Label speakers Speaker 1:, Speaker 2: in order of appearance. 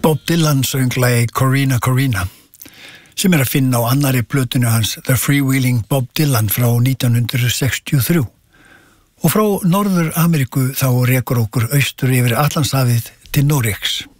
Speaker 1: Bob Dylan söng lagið Corrina Corrina sem að finna á annari plötunni hans The Freewheeling Bob Dylan frá 1963 og frá Norður Ameríku þá rekur okkur austur yfir Atlantshafið til Noregs.